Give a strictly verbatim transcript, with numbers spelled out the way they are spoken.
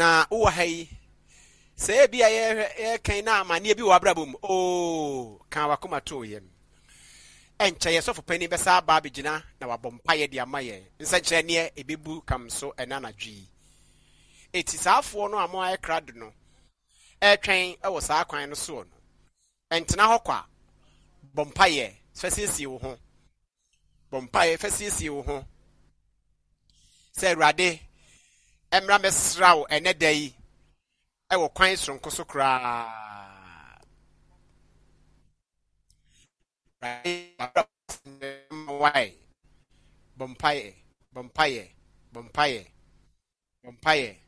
na wo ha yi se bia ye ye kan na amane bi wo abrabom o kan wakoma to yem enche ye sofo pani be sa ba begina na wabompa ye de amaye nsa kire ne ebebu kam so enanadwi eti saafo no amo aye krado no etwen e wo saa kwan no so no entena hokwa bompa ye fasiesie wo ho bompa ye fasiesie wo ho se awurade emra mesrawo eneda yi e wo kwan sonko so kra why bompaye bompaye bompaye bompaye